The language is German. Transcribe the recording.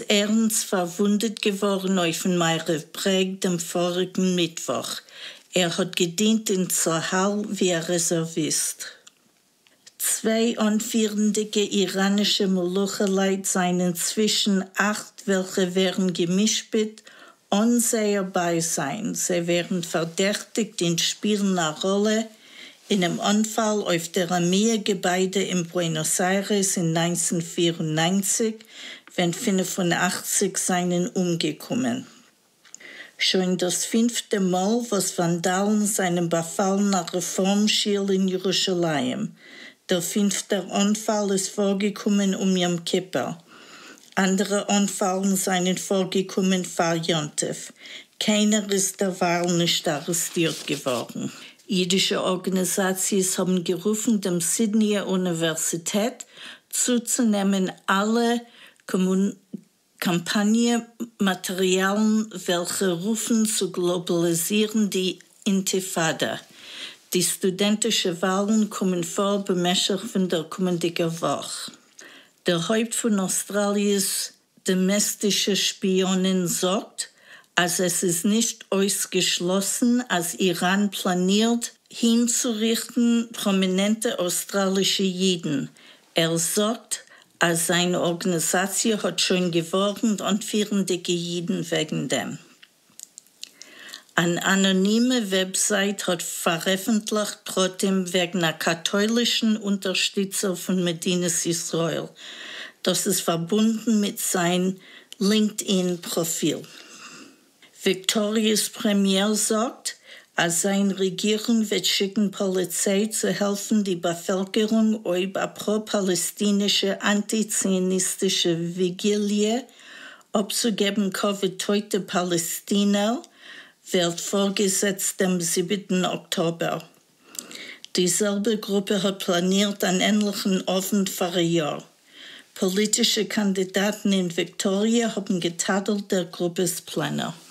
ernst verwundet geworden auf dem Meierepräg dem vorigen Mittwoch. Er hat gedient in Zahal wie ein Reservist. 2 anführende iranische Molucheleit seien inzwischen 8, welche werden gemischt unsehbar sein. Sie werden verdächtigt und spielen eine Rolle in einem Unfall auf der Armeegebäude in Buenos Aires in 1994, wenn 85 seien umgekommen. Schon das 5. Mal, was Vandalen seinen befallenen Reformschule in Jerusalem. Der 5. Unfall ist vorgekommen Yom Kippur. Andere Unfallen seien vorgekommen vor Jontef. Keiner ist der Wahl nicht arrestiert geworden. Jüdische Organisationen haben gerufen, dem Sydneyer Universität zuzunehmen, alle Kampagnenmaterialien, welche rufen zu globalisieren die Intifada. Die studentischen Wahlen kommen vor bemächtigen der kommenden Woche. Der Haupt von Australiens domestische Spionin sagt, als es ist nicht ausgeschlossen, als Iran planiert, hinzurichten prominente australische Juden. Er sagt, als seine Organisation hat schon geworben und führende Juden wegen dem. Eine anonyme Website hat veröffentlicht, trotzdem wegen einer katholischen Unterstützer von Medinas Israel. Das ist verbunden mit seinem LinkedIn-Profil. Victorias Premier sagt, als seine Regierung wird schicken Polizei zu helfen, die Bevölkerung über pro-palästinische antizionistische Vigilie abzugeben, Covid heute Palästina wird vorgesetzt am 7. Oktober. Dieselbe Gruppe hat planiert einen ähnlichen Abend vor einem Jahr. Politische Kandidaten in Victoria haben getadelt der Gruppes Pläne.